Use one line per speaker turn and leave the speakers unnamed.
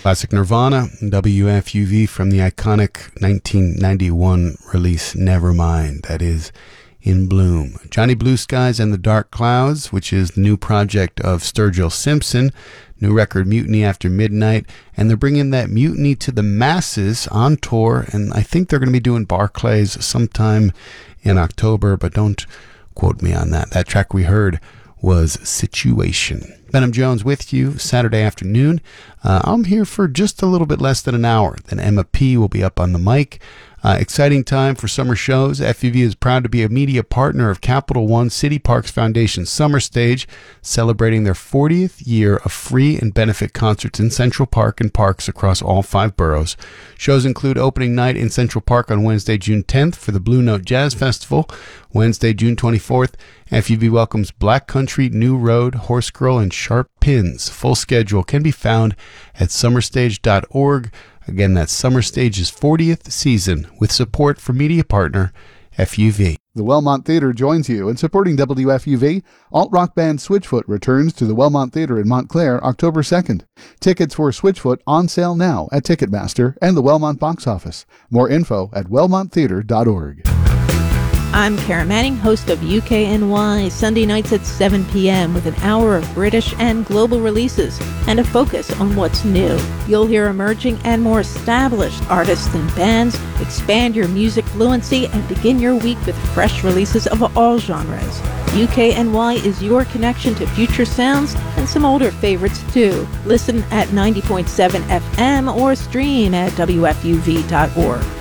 Classic Nirvana, WFUV from the iconic 1991 release Nevermind, that is In Bloom. Johnny Blue Skies and the Dark Clouds, which is the new project of Sturgill Simpson, new record Mutiny After Midnight, and they're bringing that mutiny to the masses on tour, and I think they're going to be doing Barclays sometime in October, but don't quote me on that. That track we heard was Situation. Benham Jones with you Saturday afternoon. I'm here for just a little bit less than an hour. Then Emma P. will be up on the mic. Exciting time for summer shows. FUV is proud to be a media partner of Capital One City Parks Foundation Summer Stage, celebrating their 40th year of free and benefit concerts in Central Park and parks across all 5 boroughs. Shows include opening night in Central Park on Wednesday, June 10th for the Blue Note Jazz Festival. Wednesday, June 24th, FUV welcomes Black Country, New Road, Horse Girl, and Sharp Pins. Full schedule can be found at summerstage.org. Again, that's Summer Stage's 40th season with support from media partner FUV.
The Wellmont Theater joins you in supporting WFUV. Alt-rock band Switchfoot returns to the Wellmont Theater in Montclair October 2nd. Tickets for Switchfoot on sale now at Ticketmaster and the Wellmont box office. More info at wellmonttheater.org.
I'm Kara Manning, host of UKNY, Sunday nights at 7 p.m. with an hour of British and global releases and a focus on what's new. You'll hear emerging and more established artists and bands, expand your music fluency, and begin your week with fresh releases of all genres. UKNY is your connection to future sounds and some older favorites too. Listen at 90.7 FM or stream at WFUV.org.